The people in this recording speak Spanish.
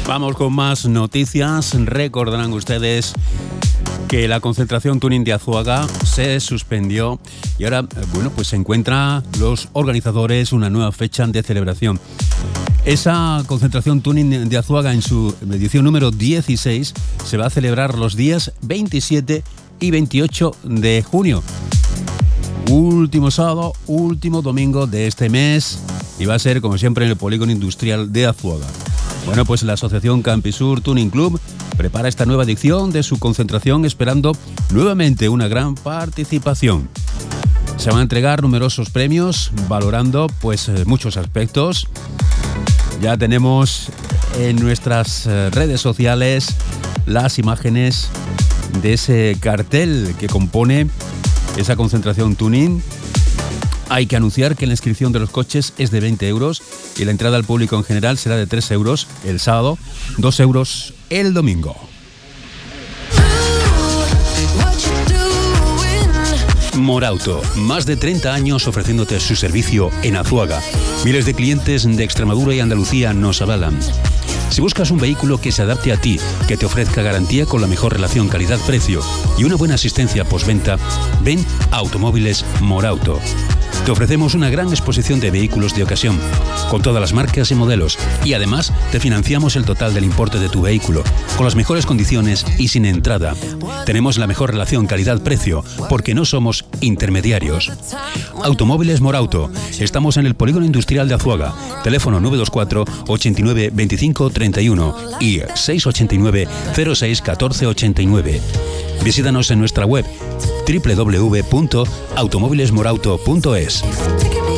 Vamos con más noticias. Recordarán ustedes que la concentración Tuning de Azuaga se suspendió y ahora, pues se encuentran los organizadores una nueva fecha de celebración. Esa concentración Tuning de Azuaga en su edición número 16 se va a celebrar los días 27 y 28 de junio. Último sábado, último domingo de este mes y va a ser, como siempre, en el Polígono Industrial de Azuaga. Bueno, pues la Asociación Campisur Tuning Club prepara esta nueva edición de su concentración esperando nuevamente una gran participación. Se van a entregar numerosos premios valorando pues muchos aspectos. Ya tenemos en nuestras redes sociales las imágenes de ese cartel que compone esa concentración Tuning. Hay que anunciar que la inscripción de los coches es de 20 euros y la entrada al público en general será de 3 euros el sábado, 2 euros el domingo. Morauto, más de 30 años ofreciéndote su servicio en Azuaga. Miles de clientes de Extremadura y Andalucía nos avalan. Si buscas un vehículo que se adapte a ti, que te ofrezca garantía con la mejor relación calidad-precio y una buena asistencia postventa, ven a Automóviles Morauto. Te ofrecemos una gran exposición de vehículos de ocasión, con todas las marcas y modelos, y además te financiamos el total del importe de tu vehículo, con las mejores condiciones y sin entrada. Tenemos la mejor relación calidad-precio, porque no somos intermediarios. Automóviles Morauto. Estamos en el Polígono Industrial de Azuaga. Teléfono 924 89 25 31 y 689 06 14 89. Visítanos en nuestra web www.automovilesmorauto.es.